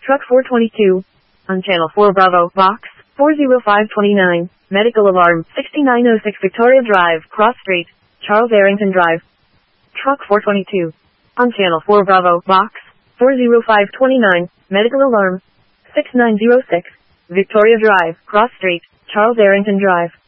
Truck 422. On Channel 4 Bravo, Box 40529. Medical alarm, 6906 Victoria Drive, Cross Street, Charles Arrington Drive. Truck 422. On Channel 4 Bravo, Box 40529. Medical alarm, 6906 Victoria Drive, Cross Street, Charles Arrington Drive.